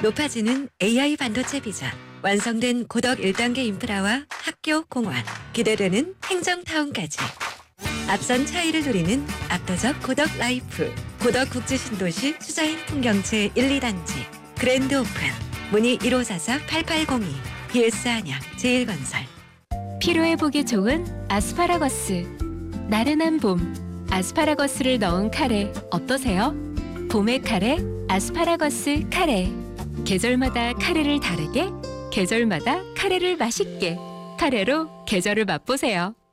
높아지는 AI 반도체 비전, 완성된 고덕 1단계 인프라와 학교, 공원, 기대되는 행정타운까지. 앞선 차이를 누리는 압도적 고덕 라이프, 고덕 국제신도시 수자인 풍경채 1, 2단지, 그랜드 오픈, 문의 1544-8802, BS 안양, 제일건설. 피로회복에 좋은 아스파라거스. 나른한 봄, 아스파라거스를 넣은 카레 어떠세요? 봄의 카레, 아스파라거스 카레. 계절마다 카레를 다르게, 계절마다 카레를 맛있게. 카레로 계절을 맛보세요.